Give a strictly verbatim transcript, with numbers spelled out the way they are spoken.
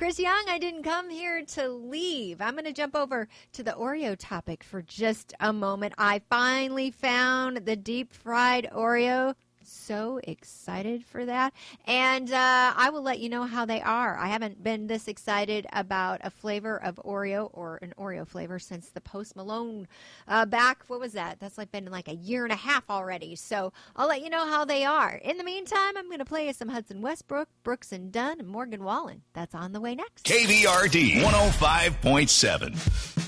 Chris Young, I didn't come here to leave. I'm going to jump over to the Oreo topic for just a moment. I finally found the deep fried Oreo. So excited for that. And uh, I will let you know how they are. I haven't been this excited about a flavor of Oreo or an Oreo flavor since the Post Malone uh, back. What was that? That's like been like a year and a half already. So I'll let you know how they are. In the meantime, I'm going to play you some Hudson Westbrook, Brooks and Dunn, and Morgan Wallen. That's on the way next. K V R D one oh five point seven.